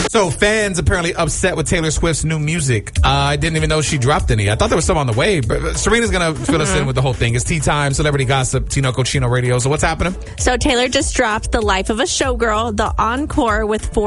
So fans apparently upset with Taylor Swift's new music. I didn't even know she dropped any. I thought there was some on the way, but Serena's going to fill us in with the whole thing. It's tea time, celebrity gossip, Tino Cochino Radio. So what's happening? So Taylor just dropped The Life of a Showgirl, the encore with 4